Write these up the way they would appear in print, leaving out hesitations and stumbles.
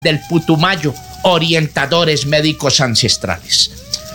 del Putumayo, orientadores médicos ancestrales.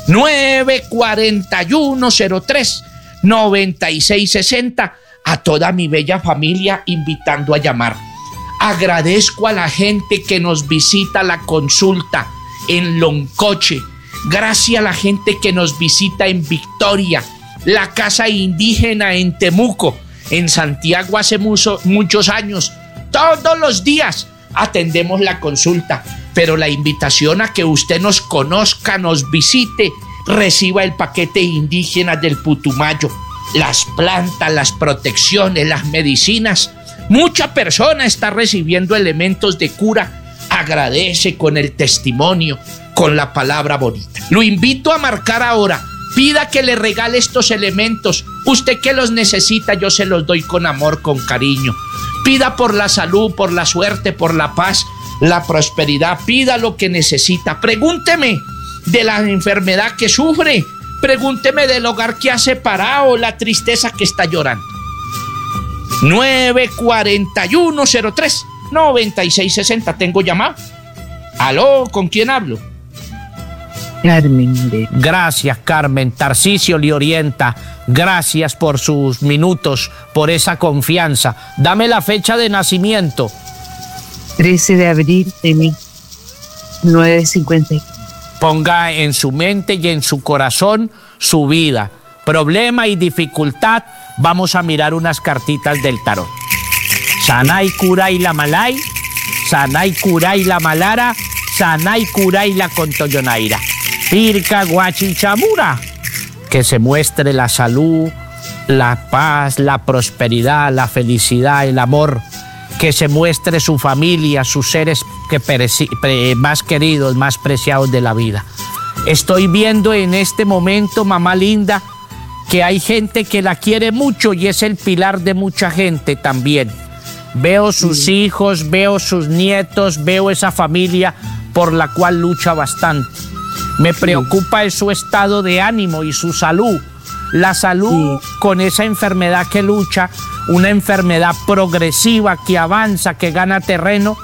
94103-9660, a toda mi bella familia invitando a llamar. Agradezco a la gente que nos visita la consulta en Loncoche. Gracias a la gente que nos visita en Victoria, la casa indígena en Temuco, en Santiago hace muchos años. Todos los días atendemos la consulta, pero la invitación a que usted nos conozca, nos visite, reciba el paquete indígena del Putumayo, las plantas, las protecciones, las medicinas. Mucha persona está recibiendo elementos de cura. Agradece con el testimonio, con la palabra bonita. Lo invito a marcar ahora. Pida que le regale estos elementos. Usted que los necesita, yo se los doy con amor, con cariño. Pida por la salud, por la suerte, por la paz, la prosperidad. Pida lo que necesita. Pregúnteme de la enfermedad que sufre. Pregúnteme del hogar que ha separado, la tristeza que está llorando. 94103-9660. ¿Tengo llamado? ¿Aló? ¿Con quién hablo? Carmen. Gracias, Carmen. Tarcisio le orienta. Gracias por sus minutos, por esa confianza. Dame la fecha de nacimiento. 13 de abril de 1950. Ponga en su mente y en su corazón su vida, problema y dificultad. Vamos a mirar unas cartitas del tarot. Sanay Kuray la Malay, Sanay Kuray la Malara, Sanay Kuray la Contoyonaira. Pirca Guachichamura. Que se muestre la salud, la paz, la prosperidad, la felicidad, el amor. Que se muestre su familia, sus seres más queridos, más preciados de la vida. Estoy viendo en este momento, mamá linda, que hay gente que la quiere mucho y es el pilar de mucha gente también. Veo sus hijos, veo sus nietos, veo esa familia por la cual lucha bastante. Me preocupa es su estado de ánimo y su salud. La salud con esa enfermedad que lucha, una enfermedad progresiva que avanza, que gana terreno,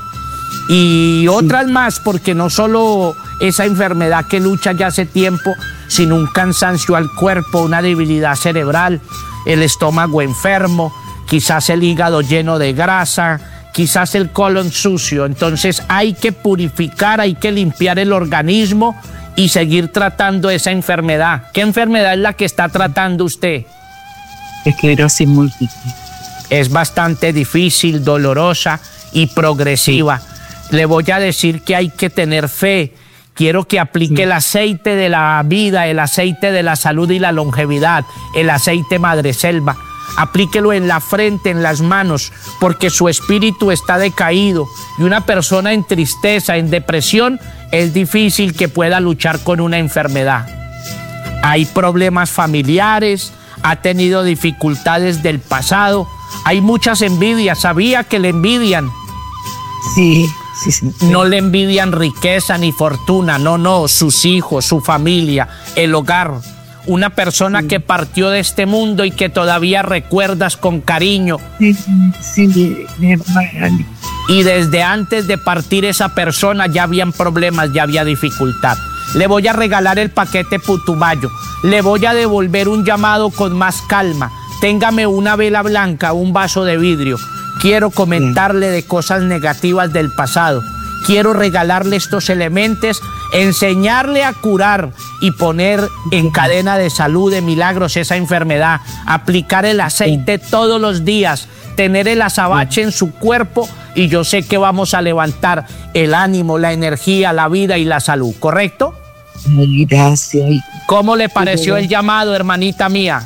y otras más, porque no solo esa enfermedad que lucha ya hace tiempo, sino un cansancio al cuerpo, una debilidad cerebral, el estómago enfermo, quizás el hígado lleno de grasa, quizás el colon sucio. Entonces hay que purificar, hay que limpiar el organismo y seguir tratando esa enfermedad. ¿Qué enfermedad es la que está tratando usted? Esclerosis múltiple. Es bastante difícil, dolorosa y progresiva. Le voy a decir que hay que tener fe. Quiero que aplique el aceite de la vida, el aceite de la salud y la longevidad, el aceite madreselva. Aplíquelo en la frente, en las manos, porque su espíritu está decaído y una persona en tristeza, en depresión, es difícil que pueda luchar con una enfermedad. Hay problemas familiares, ha tenido dificultades del pasado, hay muchas envidias. ¿Sabía que le envidian? Sí. No le envidian riqueza ni fortuna, no, sus hijos, su familia, el hogar. Una persona que partió de este mundo y que todavía recuerdas con cariño. Sí, mi hermana. Y desde antes de partir esa persona ya habían problemas, ya había dificultad. Le voy a regalar el paquete Putumayo. Le voy a devolver un llamado con más calma. Téngame una vela blanca, un vaso de vidrio. Quiero comentarle de cosas negativas del pasado. Quiero regalarle estos elementos, enseñarle a curar y poner en cadena de salud, de milagros esa enfermedad. Aplicar el aceite todos los días, tener el azabache en su cuerpo, y yo sé que vamos a levantar el ánimo, la energía, la vida y la salud, ¿correcto? Gracias. ¿Cómo le pareció el llamado, hermanita mía?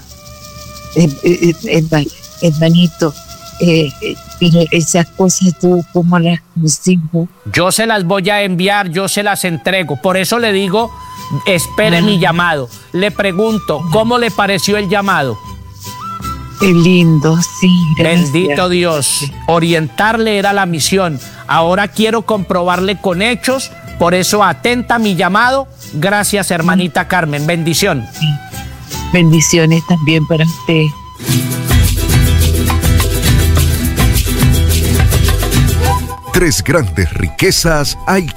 Hermanito, pero esas cosas tú, ¿cómo las consigo? Yo se las voy a enviar, yo se las entrego. Por eso le digo, espere mi llamado. Le pregunto, ¿cómo le pareció el llamado? Qué lindo, sí, gracias. Bendito Dios. Orientarle era la misión. Ahora quiero comprobarle con hechos. Por eso atenta a mi llamado. Gracias, hermanita Carmen. Bendición. Sí. Bendiciones también para usted. Tres grandes riquezas hay